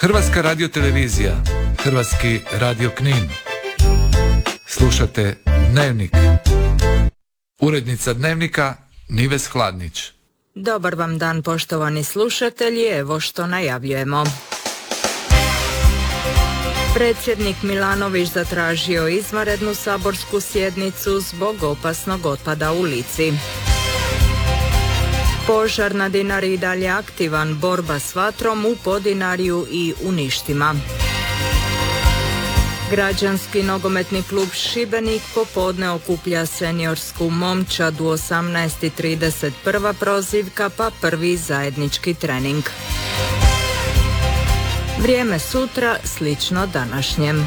Hrvatska radiotelevizija, Hrvatski radio Knin. Slušate Dnevnik. Urednica Dnevnika Nives Hladnić. Dobar vam dan, poštovani slušatelji, evo što najavljujemo. Predsjednik Milanović zatražio izvanrednu saborsku sjednicu zbog opasnog otpada u Lici. Požar na Dinari i dalje aktivan, borba s vatrom u Podinarju i u Ništima. Građanski nogometni klub Šibenik popodne okuplja seniorsku momčad u 18:30 prva prozivka pa prvi zajednički trening. Vrijeme sutra slično današnjem.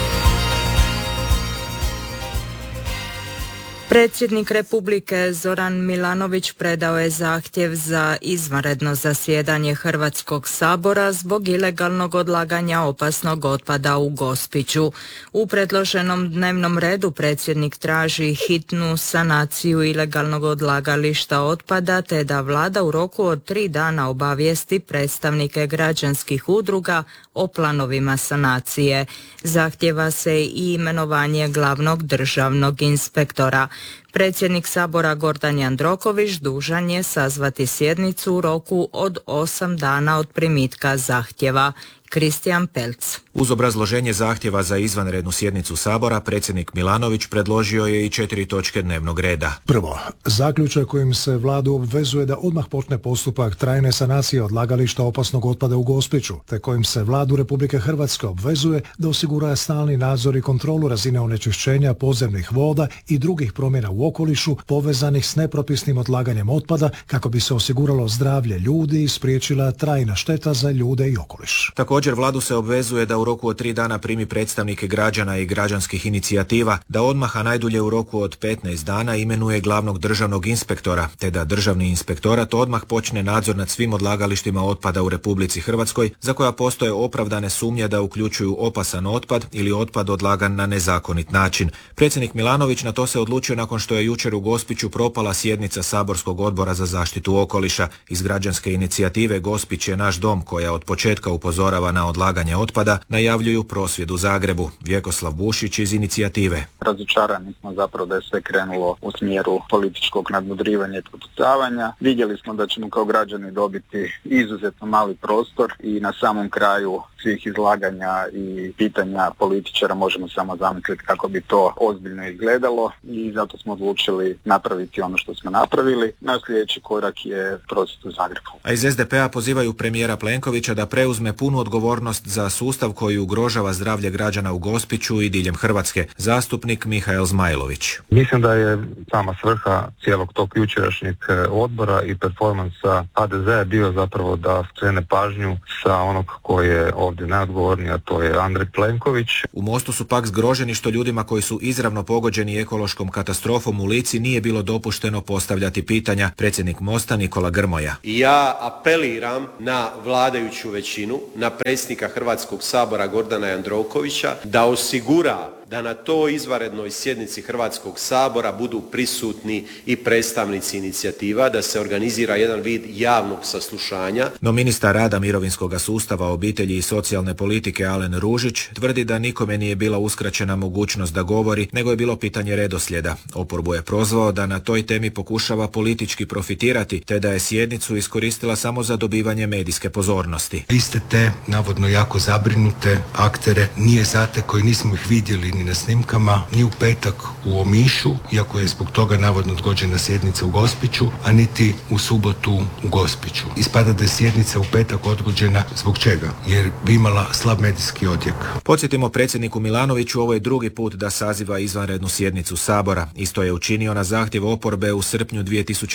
Predsjednik Republike Zoran Milanović predao je zahtjev za izvanredno zasjedanje Hrvatskog sabora zbog ilegalnog odlaganja opasnog otpada u Gospiću. U predloženom dnevnom redu predsjednik traži hitnu sanaciju ilegalnog odlagališta otpada te da vlada u roku od 3 dana obavijesti predstavnike građanskih udruga o planovima sanacije. Zahtjeva se i imenovanje glavnog državnog inspektora. Predsjednik Sabora Gordan Jandroković dužan je sazvati sjednicu u roku od 8 dana od primitka zahtjeva. Kristijan Pelc. Uz obrazloženje zahtjeva za izvanrednu sjednicu Sabora, predsjednik Milanović predložio je i 4 točke dnevnog reda. Prvo, zaključak kojim se vladu obvezuje da odmah počne postupak trajne sanacije odlagališta opasnog otpada u Gospiću, te kojim se vladu Republike Hrvatske obvezuje da osigura stalni nadzor i kontrolu razine onečišćenja podzemnih voda i drugih promjena u okolišu povezanih s nepropisnim odlaganjem otpada kako bi se osiguralo zdravlje ljudi i spriječila trajna šteta za ljude i okoliš. Također vladu se obvezuje da u roku od 3 dana primi predstavnike građana i građanskih inicijativa, da odmah, a najdulje u roku od 15 dana imenuje glavnog državnog inspektora, te da državni inspektorat odmah počne nadzor nad svim odlagalištima otpada u Republici Hrvatskoj za koja postoje opravdane sumnje da uključuju opasan otpad ili otpad odlagan na nezakonit način. Predsjednik Milanović na to se odlučio nakon što je jučer u Gospiću propala sjednica Saborskog odbora za zaštitu okoliša. Iz građanske inicijative Gospić je naš dom, koja od početka upozorava na odlaganje otpada, najavljuju prosvjed u Zagrebu. Vjekoslav Bušić iz inicijative. Razočarani smo zapravo da je sve krenulo u smjeru političkog nadmudrivanja i prepucavanja. Vidjeli smo da ćemo kao građani dobiti izuzetno mali prostor i na samom kraju svih izlaganja i pitanja političara možemo samo zamisliti kako bi to ozbiljno izgledalo i zato smo odlučili napraviti ono što smo napravili. Naš sljedeći korak je prosvjed u Zagrebu. A iz SDP-a pozivaju premijera Plenkovića da preuzme punu odgovornost za sustav koji ugrožava zdravlje građana u Gospiću i diljem Hrvatske. Zastupnik Mihael Zmajlović. Mislim da je sama svrha cijelog tog jučerašnjeg odbora i performansa HDZ-a bio zapravo da skrene pažnju sa onog koji je ovdje najodgovorniji, a to je Andrej Plenković. U Mostu su pak zgroženi što ljudima koji su izravno pogođeni ekološkom katastrofom u Lici nije bilo dopušteno postavljati pitanja. Predsjednik Mosta Nikola Grmoja. Ja apeliram na vladajuću većinu, na predsjednika Hrvatskog sabora Gordana Jandrokovića da osigura da na toj izvanrednoj sjednici Hrvatskog sabora budu prisutni i predstavnici inicijativa, da se organizira jedan vid javnog saslušanja. No ministar rada, mirovinskog sustava, obitelji i socijalne politike Alen Ružić tvrdi da nikome nije bila uskraćena mogućnost da govori, nego je bilo pitanje redoslijeda. Oporbu je prozvao da na toj temi pokušava politički profitirati, te da je sjednicu iskoristila samo za dobivanje medijske pozornosti. Iste te, navodno jako zabrinute aktere, nije zate koji nismo ih vidjeli ni na snimkama, ni u petak u Omišu, iako je zbog toga navodno odgođena sjednica u Gospiću, a niti u subotu u Gospiću. Ispada da je sjednica u petak odgođena zbog čega? Jer bi imala slab medijski odjek. Podsjetimo, predsjedniku Milanoviću ovo je drugi put da saziva izvanrednu sjednicu Sabora. Isto je učinio na zahtjev oporbe u srpnju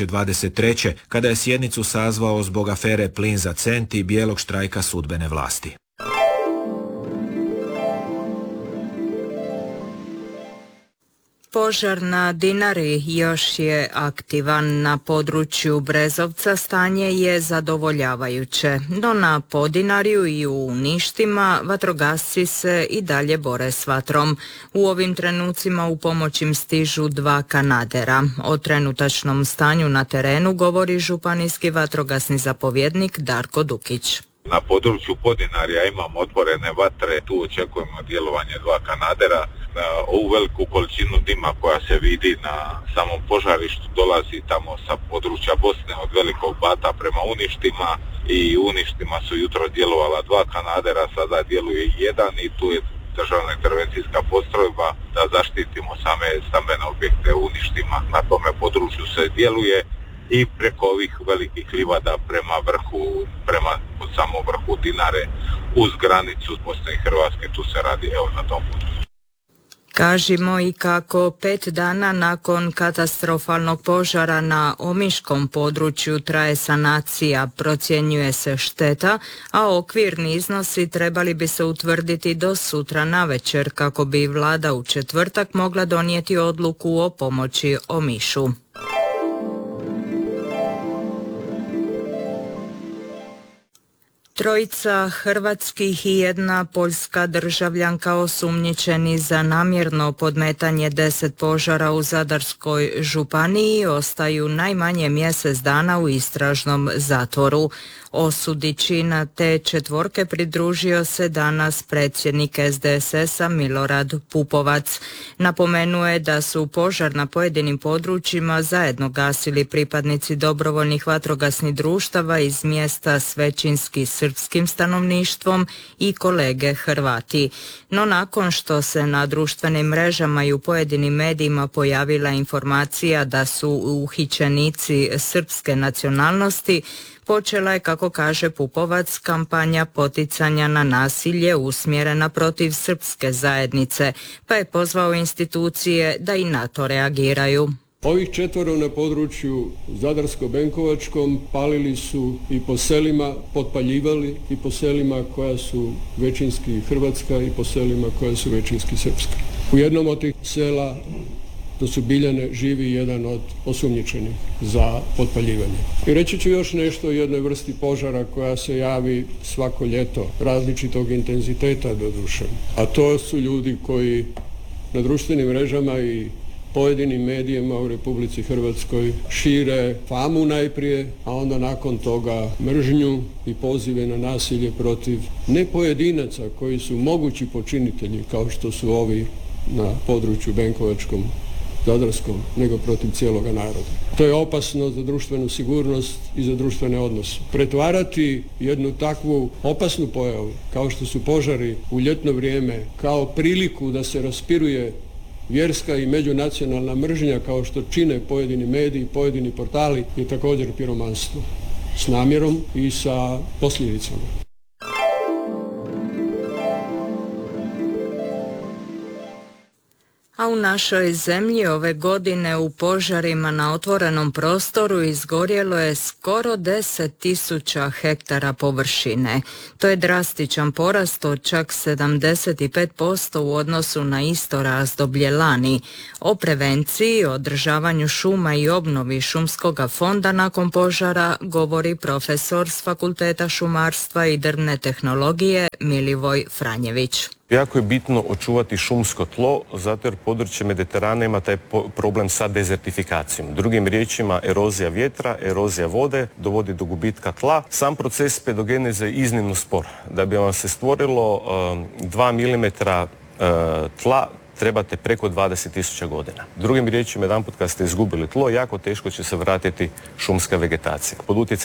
2023. kada je sjednicu sazvao zbog afere Plin za cent i bijelog štrajka sudbene vlasti. Požar na Dinari još je aktivan. Na području Brezovca stanje je zadovoljavajuće, no na Podinarju i u Ništima vatrogasci se i dalje bore s vatrom. U ovim trenucima u pomoć im stižu 2 kanadera. O trenutačnom stanju na terenu govori županijski vatrogasni zapovjednik Darko Dukić. Na području Podinarja imamo otvorene vatre, tu očekujemo djelovanje 2 kanadera. Ovu veliku količinu dima koja se vidi na samom požarištu dolazi tamo sa područja Bosne od Velikog Bata prema Uništima i Uništima su jutro djelovala 2 kanadera, sada djeluje 1 i tu je državna intervencijska postrojba da zaštitimo same stambene objekte u Uništima. Na tome području se djeluje i preko ovih velikih livada prema vrhu, prema samom vrhu Dinare uz granicu Bosne i Hrvatske, tu se radi evo na tom području. Kažimo i kako 5 dana nakon katastrofalnog požara na omiškom području traje sanacija, procjenjuje se šteta, a okvirni iznosi trebali bi se utvrditi do sutra navečer kako bi vlada u četvrtak mogla donijeti odluku o pomoći Omišu. Trojica hrvatskih i 1 poljska državljanka osumnjičeni za namjerno podmetanje 10 požara u Zadarskoj županiji ostaju najmanje mjesec dana u istražnom zatvoru. Osudi na te četvorke pridružio se danas predsjednik SDSS-a Milorad Pupovac. Napomenuo je da su požar na pojedinim područjima zajedno gasili pripadnici dobrovoljnih vatrogasnih društava iz mjesta s većinski srpskim stanovništvom i kolege Hrvati. No nakon što se na društvenim mrežama i u pojedinim medijima pojavila informacija da su uhićenici srpske nacionalnosti, počela je, kako kaže Pupovac, kampanja poticanja na nasilje usmjerena protiv srpske zajednice, pa je pozvao institucije da i na to reagiraju. Ovih 4 na području Zadarsko-Benkovačkom palili su i po selima, potpaljivali i po selima koja su većinski hrvatska i po selima koja su većinski srpska. U jednom od tih sela, to su Biljane, živi jedan od osumnjičenih za potpaljivanje. I reći ću još nešto o jednoj vrsti požara koja se javi svako ljeto, različitog intenziteta doduše. A to su ljudi koji na društvenim mrežama i pojedinim medijima u Republici Hrvatskoj šire famu najprije, a onda nakon toga mržnju i pozive na nasilje protiv ne pojedinaca koji su mogući počinitelji kao što su ovi na području Benkovačkom, Zadarskom, nego protiv cijeloga naroda. To je opasno za društvenu sigurnost i za društvene odnose. Pretvarati jednu takvu opasnu pojavu kao što su požari u ljetno vrijeme kao priliku da se raspiruje vjerska i međunacionalna mržnja kao što čine pojedini mediji, pojedini portali je također piromanstvo s namjerom i sa posljedicama. A u našoj zemlji ove godine u požarima na otvorenom prostoru izgorjelo je skoro 10.000 hektara površine. To je drastičan porast od čak 75% u odnosu na isto razdoblje lani. O prevenciji, održavanju šuma i obnovi šumskog fonda nakon požara govori profesor s Fakulteta šumarstva i drvne tehnologije Milivoj Franjević. Jako je bitno očuvati šumsko tlo, zato jer područje Mediterana ima taj problem sa dezertifikacijom. Drugim riječima, erozija vjetra, erozija vode dovodi do gubitka tla. Sam proces pedogeneze je iznimno spor. Da bi vam se stvorilo 2 mm tla, trebate preko 20.000 godina. Drugim riječima, jedanput kad ste izgubili tlo, jako teško će se vratiti šumska vegetacija. Pod utjecajem